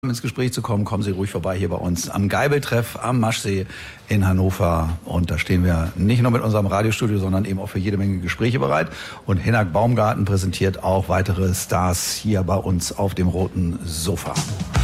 ins Gespräch zu kommen, kommen Sie ruhig vorbei hier bei uns am Geibeltreff am Maschsee in Hannover. Und da stehen wir nicht nur mit unserem Radiostudio, sondern eben auch für jede Menge Gespräche bereit. Und Hinak Baumgarten präsentiert auch weitere Stars hier bei uns auf dem roten Sofa.